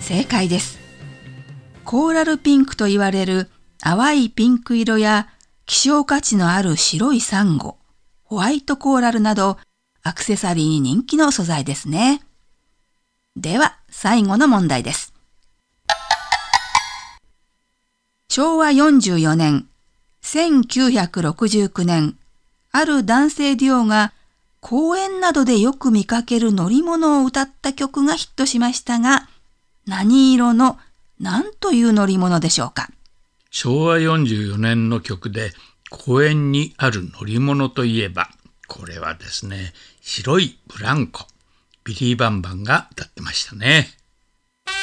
正解です。コーラルピンクと言われる淡いピンク色や希少価値のある白いサンゴ、ホワイトコーラルなどアクセサリーに人気の素材ですね。では最後の問題です。昭和44年、1969年、ある男性デュオが公園などでよく見かける乗り物を歌った曲がヒットしましたが、何色の何という乗り物でしょうか。 昭和44年の曲で公園にある乗り物といえば、これはですね、白いブランコ、ビリー・バンバンが歌ってましたね。